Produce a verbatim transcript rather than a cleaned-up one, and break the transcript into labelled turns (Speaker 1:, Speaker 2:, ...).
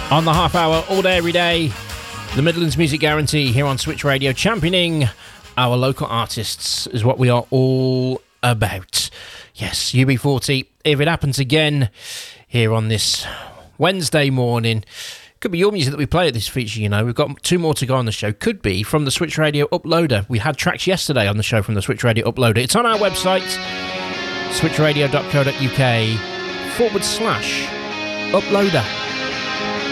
Speaker 1: On the half hour, all day, every day, the Midlands Music Guarantee here on Switch Radio, championing our local artists is what we are all about. Yes, U B forty, if it happens again here on this Wednesday morning. Could be your music that we play at this feature, you know. We've got two more to go on the show. Could be from the Switch Radio Uploader. We had tracks yesterday on the show from the Switch Radio Uploader. It's on our website, switchradio.co.uk forward slash uploader.